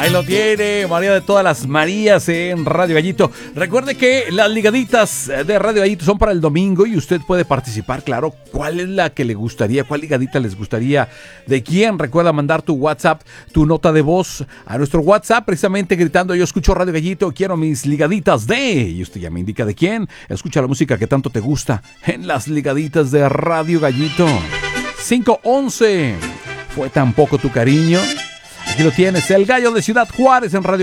Ahí lo tiene, María de todas las Marías en Radio Gallito. Recuerde que las ligaditas de Radio Gallito son para el domingo y usted puede participar, claro. ¿Cuál es la que le gustaría? ¿Cuál ligadita les gustaría? ¿De quién? Recuerda mandar tu WhatsApp, tu nota de voz a nuestro WhatsApp, precisamente gritando: yo escucho Radio Gallito, quiero mis ligaditas de... Y usted ya me indica de quién. Escucha la música que tanto te gusta en las ligaditas de Radio Gallito. 511. ¿Fue tan poco tu cariño? Aquí lo tienes, el gallo de Ciudad Juárez en Radio